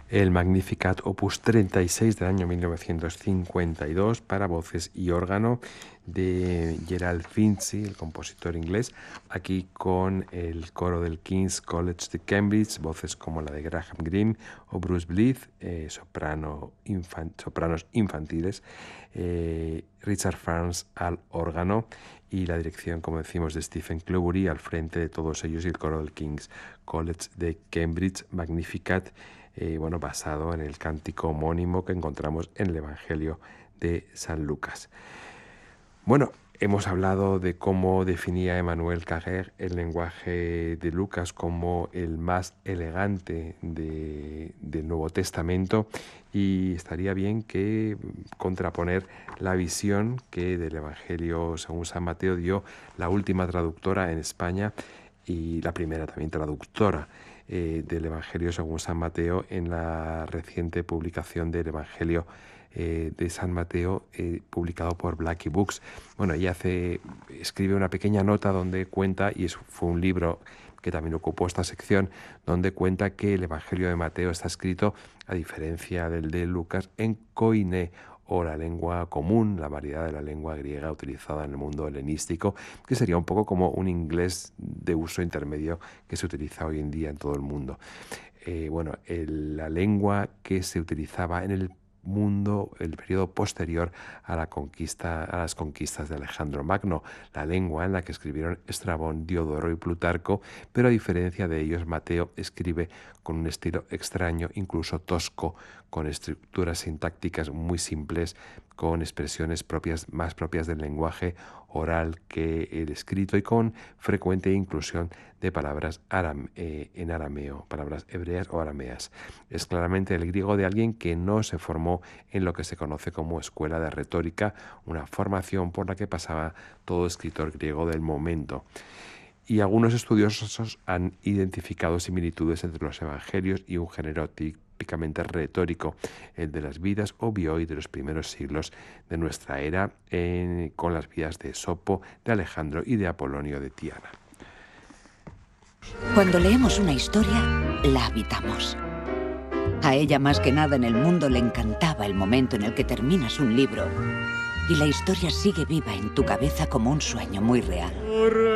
el Magnificat opus 36 del año 1952 para voces y órgano de Gerald Finzi, el compositor inglés, aquí con el coro del King's College de Cambridge, voces como la de Graham Greene o Bruce Blythe, sopranos infantiles, Richard Farnes al órgano y la dirección, como decimos, de Stephen Clobury al frente de todos ellos, y el coro del King's College de Cambridge, Magnificat, basado en el cántico homónimo que encontramos en el Evangelio de San Lucas. Bueno, hemos hablado de cómo definía Emmanuel Carrère el lenguaje de Lucas como el más elegante del Nuevo Testamento, y estaría bien que contraponer la visión que del Evangelio según San Mateo dio la última traductora en España y la primera también traductora del Evangelio según San Mateo en la reciente publicación del Evangelio de San Mateo, publicado por Blackie Books. Bueno, ella escribe una pequeña nota donde cuenta, y eso fue un libro que también ocupó esta sección, donde cuenta que el Evangelio de Mateo está escrito, a diferencia del de Lucas, en koiné, o la lengua común, la variedad de la lengua griega utilizada en el mundo helenístico, que sería un poco como un inglés de uso intermedio que se utiliza hoy en día en todo el mundo. La lengua que se utilizaba en el mundo, el periodo posterior a las conquistas de Alejandro Magno, la lengua en la que escribieron Estrabón, Diodoro y Plutarco, pero a diferencia de ellos, Mateo escribe con un estilo extraño, incluso tosco, con estructuras sintácticas muy simples, con expresiones más propias del lenguaje oral que el escrito, y con frecuente inclusión de palabras en arameo, palabras hebreas o arameas. Es claramente el griego de alguien que no se formó en lo que se conoce como escuela de retórica, una formación por la que pasaba todo escritor griego del momento. Y algunos estudiosos han identificado similitudes entre los evangelios y un género típicamente retórico, el de las vidas o bioi de los primeros siglos de nuestra era, con las vidas de Esopo, de Alejandro y de Apolonio de Tiana. Cuando leemos una historia, la habitamos. A ella más que nada en el mundo le encantaba el momento en el que terminas un libro y la historia sigue viva en tu cabeza como un sueño muy real.